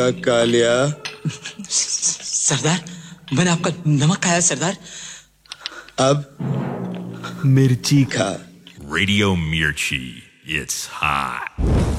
कालिया। सरदार, मैंने आपका नमक खाया सरदार। अब मिर्ची खा। Radio Mirchi, it's hot.